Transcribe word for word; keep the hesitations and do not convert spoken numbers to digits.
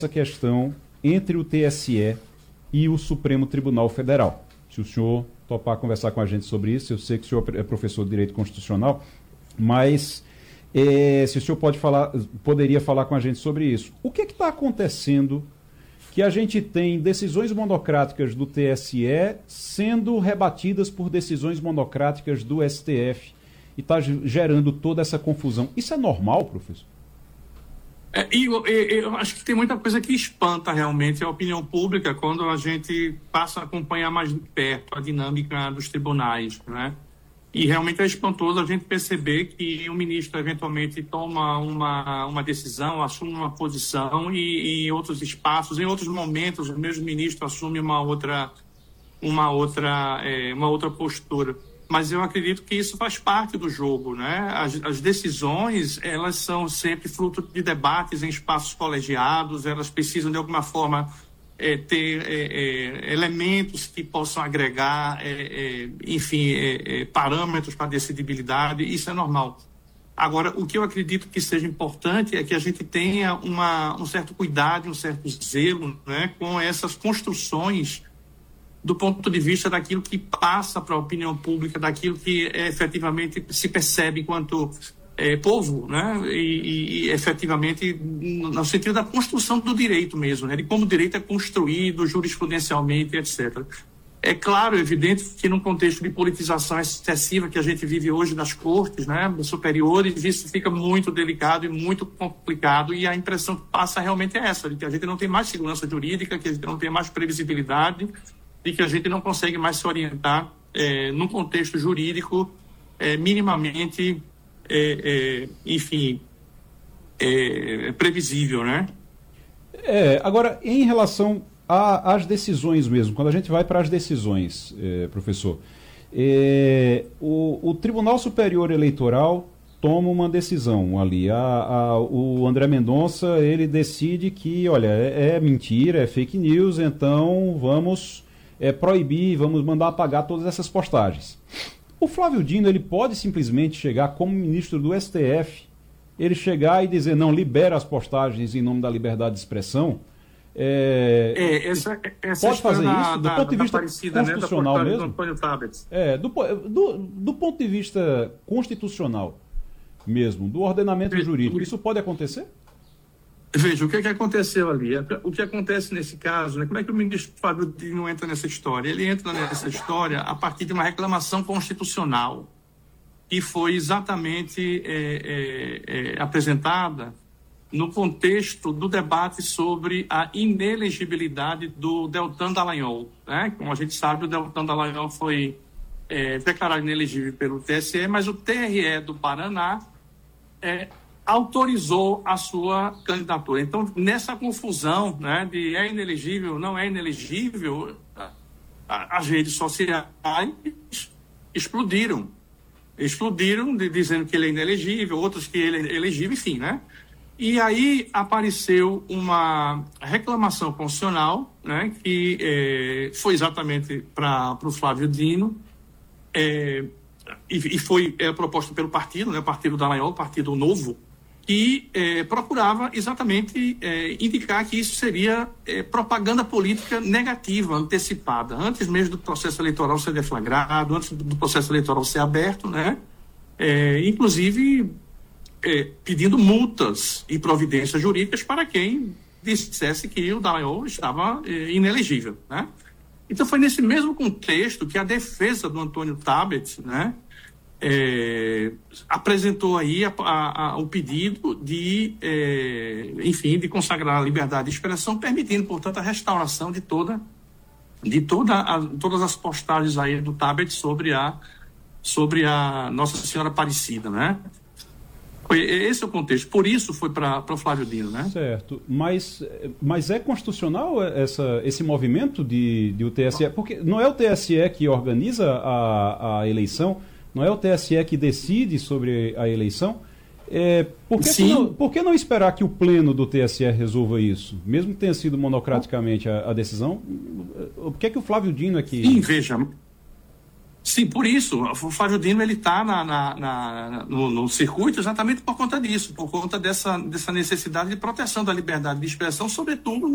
essa questão entre o T S E e o Supremo Tribunal Federal. Se o senhor topar conversar com a gente sobre isso, eu sei que o senhor é professor de Direito Constitucional, mas é, se o senhor pode falar, poderia falar com a gente sobre isso. O que é que está acontecendo que a gente tem decisões monocráticas do T S E sendo rebatidas por decisões monocráticas do S T F e está gerando toda essa confusão? Isso é normal, professor? É, e eu, eu acho que tem muita coisa que espanta realmente a opinião pública quando a gente passa a acompanhar mais de perto a dinâmica dos tribunais, né? E realmente é espantoso a gente perceber que o ministro eventualmente toma uma, uma decisão, assume uma posição e, e em outros espaços, em outros momentos, o mesmo ministro assume uma outra, uma outra, é, uma outra postura. Mas eu acredito que isso faz parte do jogo, né? As, as decisões, elas são sempre fruto de debates em espaços colegiados, elas precisam, de alguma forma, é, ter é, é, elementos que possam agregar, é, é, enfim, é, é, parâmetros para decidibilidade, isso é normal. Agora, o que eu acredito que seja importante é que a gente tenha uma, um certo cuidado, um certo zelo, né, com essas construções do ponto de vista daquilo que passa para a opinião pública, daquilo que é, efetivamente se percebe enquanto é, povo, né? E, e, e efetivamente no sentido da construção do direito mesmo, né? De como o direito é construído jurisprudencialmente, etcétera. É claro, evidente que num contexto de politização excessiva que a gente vive hoje nas cortes, né, dos superiores, isso fica muito delicado e muito complicado, e a impressão que passa realmente é essa, de que a gente não tem mais segurança jurídica, que a gente não tem mais previsibilidade, de que a gente não consegue mais se orientar é, num contexto jurídico é, minimamente, é, é, enfim, é, previsível, né? É, agora, em relação a, às decisões mesmo, quando a gente vai para as decisões, é, professor, é, o, o Tribunal Superior Eleitoral toma uma decisão ali, a, a, o André Mendonça, ele decide que, olha, é, é mentira, é fake news, então vamos... É, proibir, vamos mandar apagar todas essas postagens. O Flávio Dino, ele pode simplesmente chegar como ministro do S T F, ele chegar e dizer, não, libera as postagens em nome da liberdade de expressão. É, é, essa, essa pode fazer da, isso do da, ponto de vista constitucional, né, mesmo? É, do, do, do ponto de vista constitucional mesmo, do ordenamento Veja, jurídico, isso pode acontecer? Veja, o que, é que aconteceu ali? O que acontece nesse caso, né? Como é que o ministro Flávio Dino entra nessa história? Ele entra nessa história a partir de uma reclamação constitucional que foi exatamente é, é, é, apresentada no contexto do debate sobre a inelegibilidade do Deltan Dallagnol, né? Como a gente sabe, o Deltan Dallagnol foi é, declarado inelegível pelo T S E, mas o T R E do Paraná é, autorizou a sua candidatura. Então, nessa confusão, né, de é inelegível, não é inelegível, a, as redes sociais explodiram. Explodiram de, dizendo que ele é inelegível, outros que ele é elegível, enfim, né? E aí apareceu uma reclamação constitucional, né, que é, foi exatamente para o Flávio Dino, é, e, e foi é, proposta pelo partido, né, o Partido Dallagnol, o Partido Novo, que eh, procurava exatamente eh, indicar que isso seria eh, propaganda política negativa, antecipada, antes mesmo do processo eleitoral ser deflagrado, antes do processo eleitoral ser aberto, né? Eh, inclusive eh, pedindo multas e providências jurídicas para quem dissesse que o Dallagnol estava eh, inelegível, né? Então foi nesse mesmo contexto que a defesa do Antônio Tabet, né, É, apresentou aí a, a, a, o pedido de, é, enfim, de consagrar a liberdade de expressão, permitindo, portanto, a restauração de toda, de toda a, todas as postagens aí do Tabet sobre a, sobre a Nossa Senhora Aparecida, né? Foi, esse é o contexto. Por isso foi para o Flávio Dino, né? Certo. Mas, mas é constitucional essa, esse movimento de, de o T S E? Porque não é o T S E que organiza a, a eleição. Não é o T S E que decide sobre a eleição? É, por, que que não, por que não esperar que o pleno do T S E resolva isso? Mesmo que tenha sido monocraticamente a, a decisão, por que, que o Flávio Dino aqui... Sim, veja, Sim, por isso, o Flávio Dino ele está na, na, na, no, no circuito exatamente por conta disso, por conta dessa, dessa necessidade de proteção da liberdade de expressão, sobretudo